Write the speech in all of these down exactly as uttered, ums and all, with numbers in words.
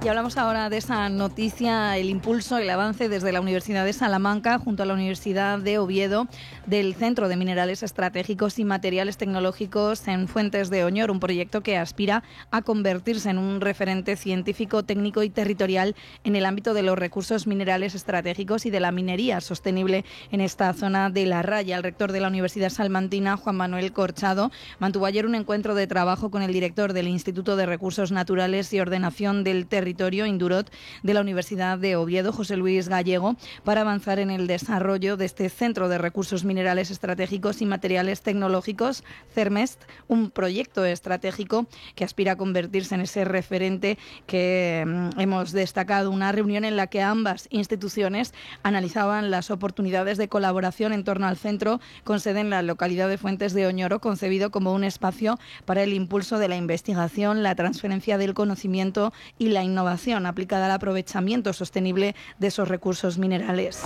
Y hablamos ahora de esa noticia, el impulso, el avance desde la Universidad de Salamanca junto a la Universidad de Oviedo del Centro de Minerales Estratégicos y Materiales Tecnológicos en Fuentes de Oñoro, un proyecto que aspira a convertirse en un referente científico, técnico y territorial en el ámbito de los recursos minerales estratégicos y de la minería sostenible en esta zona de La Raya. El rector de la Universidad salmantina, Juan Manuel Corchado, mantuvo ayer un encuentro de trabajo con el director del Instituto de Recursos Naturales y Ordenación del Territorio Indurot de la Universidad de Oviedo, José Luis Gallego, para avanzar en el desarrollo de este Centro de Recursos Minerales Estratégicos y Materiales Tecnológicos, CERMEST, un proyecto estratégico que aspira a convertirse en ese referente que mm, hemos destacado. Una reunión en la que ambas instituciones analizaban las oportunidades de colaboración en torno al centro, con sede en la localidad de Fuentes de Oñoro, concebido como un espacio para el impulso de la investigación, la transferencia del conocimiento y la innovación aplicada al aprovechamiento sostenible de esos recursos minerales.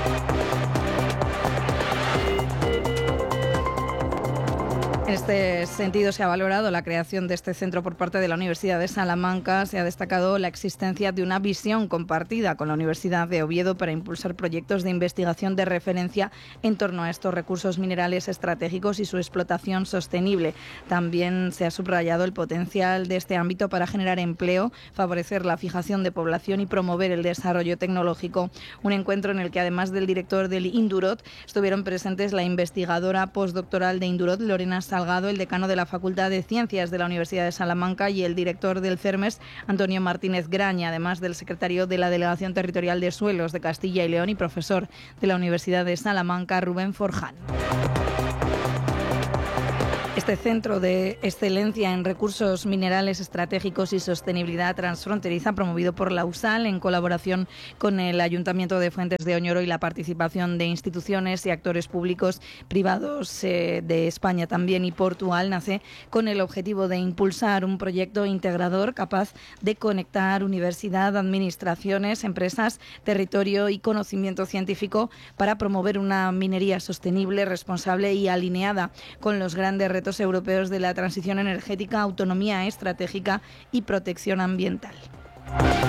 En este sentido, se ha valorado la creación de este centro por parte de la Universidad de Salamanca. Se ha destacado la existencia de una visión compartida con la Universidad de Oviedo para impulsar proyectos de investigación de referencia en torno a estos recursos minerales estratégicos y su explotación sostenible. También se ha subrayado el potencial de este ámbito para generar empleo, favorecer la fijación de población y promover el desarrollo tecnológico. Un encuentro en el que, además del director del Indurot, estuvieron presentes la investigadora postdoctoral de Indurot, Lorena Salgado, el decano de la Facultad de Ciencias de la Universidad de Salamanca y el director del CERMEST, Antonio Martínez Graña, además del secretario de la Delegación Territorial de Suelos de Castilla y León y profesor de la Universidad de Salamanca, Rubén Forján. Este centro de excelencia en recursos minerales estratégicos y sostenibilidad transfronteriza, promovido por la U S A L en colaboración con el Ayuntamiento de Fuentes de Oñoro y la participación de instituciones y actores públicos privados eh, de España también y Portugal, nace con el objetivo de impulsar un proyecto integrador capaz de conectar universidad, administraciones, empresas, territorio y conocimiento científico para promover una minería sostenible, responsable y alineada con los grandes retos europeos de la transición energética, autonomía estratégica y protección ambiental.